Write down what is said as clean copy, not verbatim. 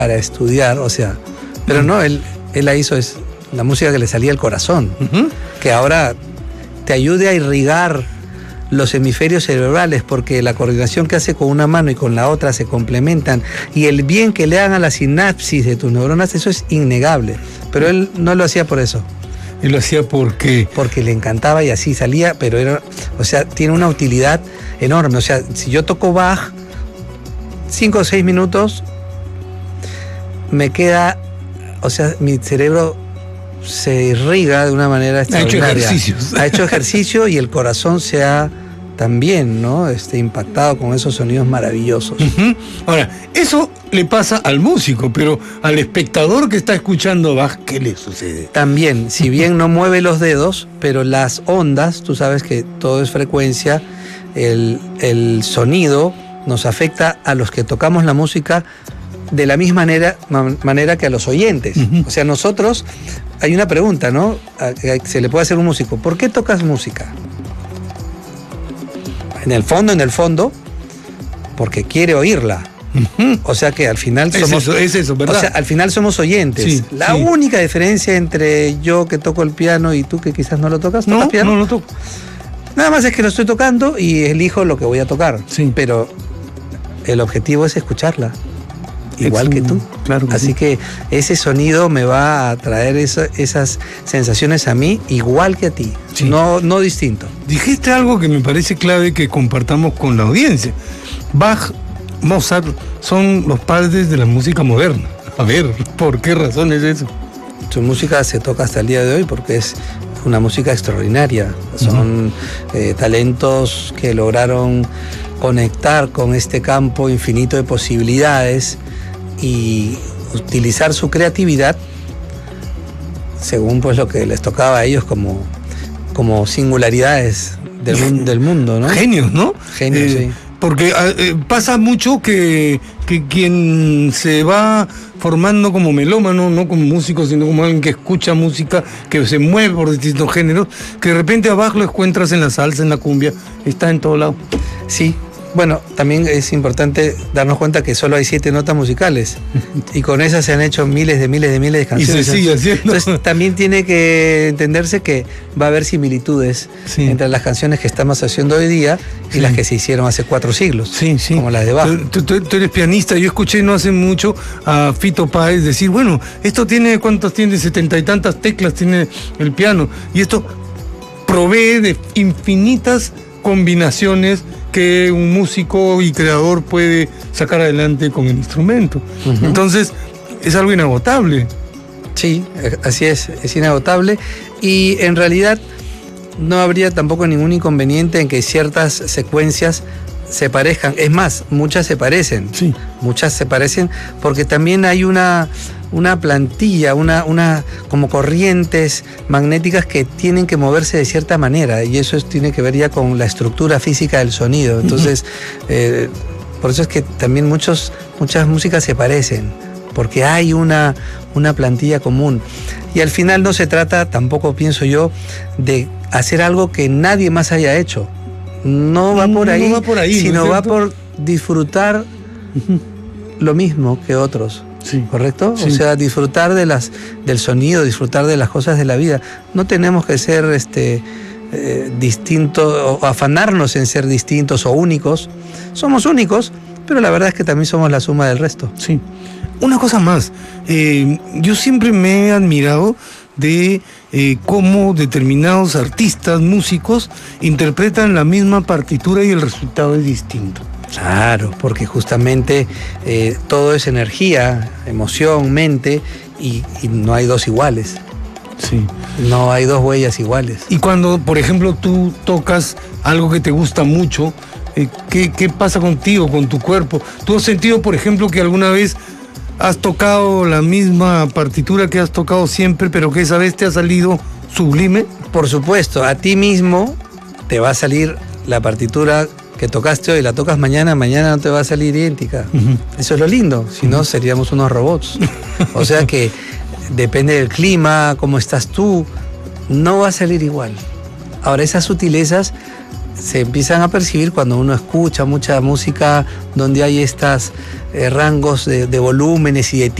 para estudiar, o sea, pero no, él la hizo, es la música que le salía al corazón, que ahora te ayude a irrigar los hemisferios cerebrales, porque la coordinación que hace con una mano y con la otra se complementan, y el bien que le hagan a la sinapsis de tus neuronas, eso es innegable. Pero él no lo hacía por eso. ¿Él lo hacía por qué? Porque le encantaba y así salía, pero era, o sea, tiene una utilidad enorme. O sea, si yo toco Bach 5 o 6 minutos, me queda, o sea, mi cerebro se irriga de una manera extraordinaria. Ha hecho ejercicios. Ha hecho ejercicio y el corazón se ha también, ¿no? Impactado con esos sonidos maravillosos. Ahora, eso le pasa al músico, pero al espectador que está escuchando Bach, ¿qué le sucede? También, si bien no mueve los dedos, pero las ondas, tú sabes que todo es frecuencia, el sonido nos afecta a los que tocamos la música de la misma manera que a los oyentes. O sea, nosotros, hay una pregunta, ¿no? Se le puede hacer a un músico, ¿por qué tocas música? En el fondo, porque quiere oírla. O sea que al final somos... Es eso, ¿verdad? O sea, al final somos oyentes. Sí, la única diferencia entre yo que toco el piano y tú que quizás no lo tocas, ¿tocas piano? No lo toco. Nada más es que lo estoy tocando y elijo lo que voy a tocar. Sí. Pero el objetivo es escucharla. Igual que tú. Claro que Así que ese sonido me va a traer esas sensaciones a mí igual que a ti. Sí. No distinto. Dijiste algo que me parece clave que compartamos con la audiencia. Bach, Mozart son los padres de la música moderna. A ver, ¿por qué razón es eso? Su música se toca hasta el día de hoy porque es una música extraordinaria. Son talentos que lograron conectar con este campo infinito de posibilidades y utilizar su creatividad según pues lo que les tocaba a ellos como singularidades del mundo, ¿no? Genios, ¿no? Genios, sí. Porque pasa mucho que quien se va formando como melómano, no como músico, sino como alguien que escucha música, que se mueve por distintos géneros, que de repente abajo lo encuentras en la salsa, en la cumbia, está en todo lado. Sí. Bueno, también es importante darnos cuenta que solo hay 7 notas musicales y con esas se han hecho miles de canciones. Y se sigue haciendo. Entonces también tiene que entenderse que va a haber similitudes entre las canciones que estamos haciendo hoy día y las que se hicieron hace 4 siglos, como las de Bach. Tú eres pianista, yo escuché no hace mucho a Fito Páez decir, bueno, esto tiene, ¿cuántas tiene? 70 y tantas teclas tiene el piano, y esto provee de infinitas combinaciones que un músico y creador puede sacar adelante con el instrumento. Entonces, es algo inagotable. Sí, así es inagotable, y en realidad no habría tampoco ningún inconveniente en que ciertas secuencias se parezcan. Es más, muchas se parecen. Sí. Muchas se parecen porque también hay una plantilla, como corrientes magnéticas que tienen que moverse de cierta manera, y eso tiene que ver ya con la estructura física del sonido. Entonces, por eso es que también muchas músicas se parecen, porque hay una plantilla común. Y al final no se trata, tampoco pienso yo, de hacer algo que nadie más haya hecho. No va por ahí, sino va por disfrutar lo mismo que otros. Sí. ¿Correcto? Sí. O sea, disfrutar del sonido, disfrutar de las cosas de la vida. No tenemos que ser distintos o afanarnos en ser distintos o únicos. Somos únicos, pero la verdad es que también somos la suma del resto. Sí. Una cosa más, yo siempre me he admirado de cómo determinados artistas, músicos, interpretan la misma partitura y el resultado es distinto. Claro, porque justamente todo es energía, emoción, mente, y no hay dos iguales. Sí. No hay dos huellas iguales. Y cuando, por ejemplo, tú tocas algo que te gusta mucho, ¿qué pasa contigo, con tu cuerpo? ¿Tú has sentido, por ejemplo, que alguna vez has tocado la misma partitura que has tocado siempre, pero que esa vez te ha salido sublime? Por supuesto, a ti mismo te va a salir la partitura que tocaste hoy, la tocas mañana no te va a salir idéntica. Eso es lo lindo, si no seríamos unos robots. O sea que depende del clima, cómo estás tú, no va a salir igual. Ahora, esas sutilezas se empiezan a percibir cuando uno escucha mucha música donde hay estas rangos de volúmenes y de